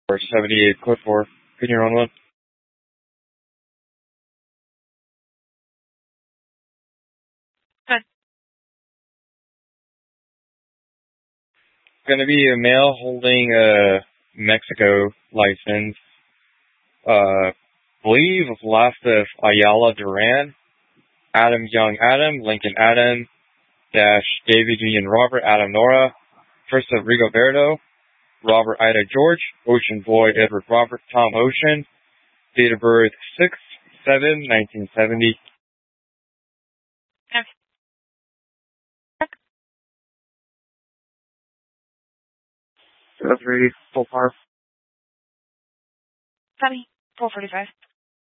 78, code 4. Can you run one? Good. Going to be a male holding a Mexico license. Believe last of Ayala Duran, Adam Young Adam, Lincoln Adam, dash David Union Robert Adam Nora, first of Rigoberto, Robert Ida George, Ocean Boy Edward Robert Tom Ocean, date of birth 6/7/1970. Okay. That's ready, full power. Copy. 445.